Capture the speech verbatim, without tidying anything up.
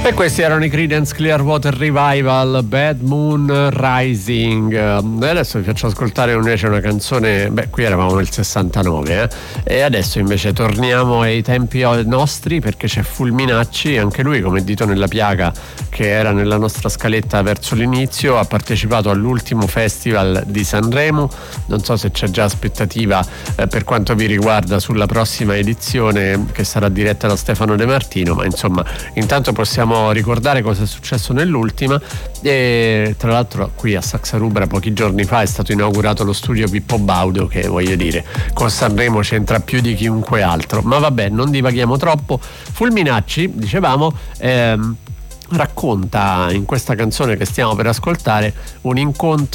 E questi erano i Creedence Clearwater Revival, Bad Moon Rising. E adesso vi faccio ascoltare invece una canzone. Beh, qui eravamo nel sessantanove, eh? E adesso invece torniamo ai tempi nostri, perché c'è Fulminacci, anche lui come dito nella piaga, che era nella nostra scaletta verso l'inizio. Ha partecipato all'ultimo festival di Sanremo. Non so se c'è già aspettativa eh, per quanto vi riguarda sulla prossima edizione, che sarà diretta da Stefano De Martino, ma insomma intanto possiamo ricordare cosa è successo nell'ultima. E tra l'altro qui a Saxa Rubra pochi giorni fa è stato inaugurato lo studio Pippo Baudo, che voglio dire con Sanremo c'entra più di chiunque altro, ma vabbè, non divaghiamo troppo. Fulminacci, dicevamo, ehm, racconta in questa canzone che stiamo per ascoltare un incontro